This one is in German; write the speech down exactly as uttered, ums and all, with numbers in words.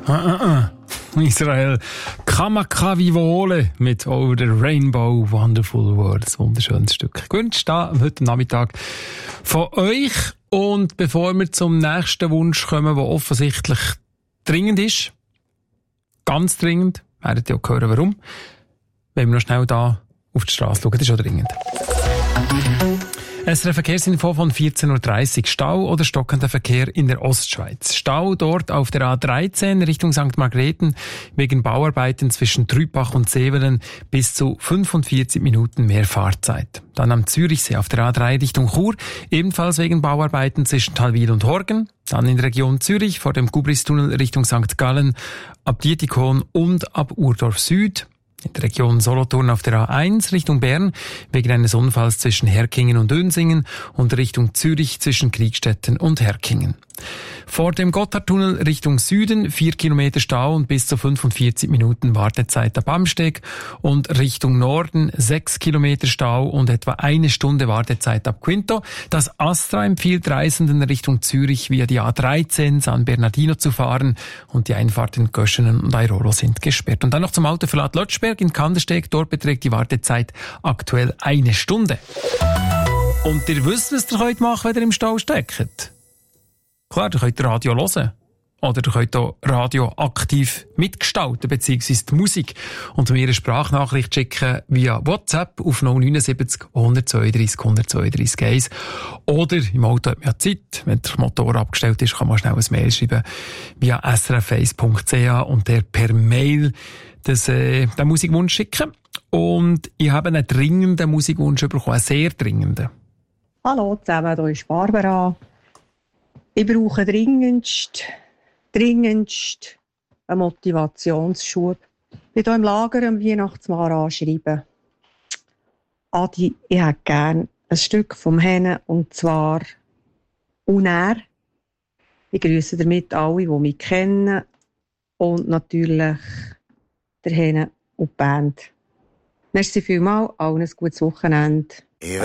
Ah, ah, ah. Israel Kamakavivole mit Over the Rainbow Wonderful World. Ein wunderschönes Stück. Gewünscht da heute Nachmittag von euch. Und bevor wir zum nächsten Wunsch kommen, der offensichtlich dringend ist, ganz dringend, werdet ihr auch hören, warum, wenn wir noch schnell da auf die Straße schauen. Das ist schon dringend. Es ist eine Verkehrsinfo von vierzehn Uhr dreißig. Stau oder stockender Verkehr in der Ostschweiz. Stau dort auf der A dreizehn Richtung Sankt Margrethen wegen Bauarbeiten zwischen Trübach und Sevelen bis zu fünfundvierzig Minuten mehr Fahrzeit. Dann am Zürichsee auf der A drei Richtung Chur, ebenfalls wegen Bauarbeiten zwischen Talwil und Horgen. Dann in der Region Zürich vor dem Gubristunnel Richtung Sankt Gallen, ab Dietikon und ab Urdorf Süd. In der Region Solothurn auf der A eins Richtung Bern wegen eines Unfalls zwischen Herkingen und Dönsingen und Richtung Zürich zwischen Kriegstetten und Herkingen. Vor dem Gotthardtunnel Richtung Süden vier Kilometer Stau und bis zu fünfundvierzig Minuten Wartezeit ab Amsteg und Richtung Norden sechs Kilometer Stau und etwa eine Stunde Wartezeit ab Quinto. Das Astra empfiehlt Reisenden Richtung Zürich via die A dreizehn San Bernardino zu fahren und die Einfahrten Göschenen und Airolo sind gesperrt. Und dann noch zum Autoverlad Lötschberg in Kandersteg. Dort beträgt die Wartezeit aktuell eine Stunde. Und ihr wisst, was ihr heute machen, wenn ihr im Stau steckt. Klar, ihr könnt Radio hören. Oder ihr könnt auch Radio aktiv mitgestalten, beziehungsweise die Musik. Und mir eine Sprachnachricht schicken via WhatsApp auf null neun sieben null eins zwei drei eins zwei drei eins. Oder im Auto hat man ja Zeit. Wenn der Motor abgestellt ist, kann man schnell ein Mail schreiben via s r f eins punkt c h und der per Mail das, äh, den Musikwunsch schicken. Und ich habe einen dringenden Musikwunsch bekommen, einen sehr dringenden. Hallo zusammen, hier ist Barbara. Ich brauche dringendst, dringendst einen Motivationsschub. Ich bin hier im Lager am Weihnachtsmann anschreiben. Adi, ich hätte gerne ein Stück vom Henne, und zwar «Unair». Ich grüße damit alle, die mich kennen, und natürlich der Henne und die Band. Merci vielmals, allen ein gutes Wochenende.